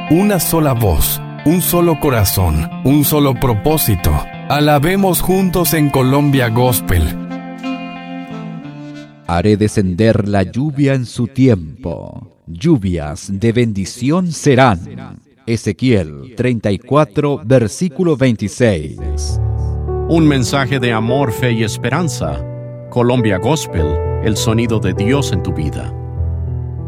una sola voz, un solo corazón, un solo propósito. Alabemos juntos en Colombia Gospel. Haré descender la lluvia en su tiempo. Lluvias de bendición serán. Ezequiel 34, versículo 26. Un mensaje de amor, fe y esperanza. Colombia Gospel, el sonido de Dios en tu vida.